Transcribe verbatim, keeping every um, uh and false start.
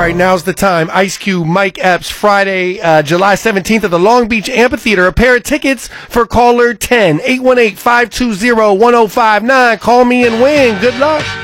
right, now's the time. Ice Cube, Mike Epps, Friday, uh, July seventeenth at the Long Beach Amphitheater. A pair of tickets for caller ten, eight one eight, five two zero, one zero five nine. Call me and win. Good luck.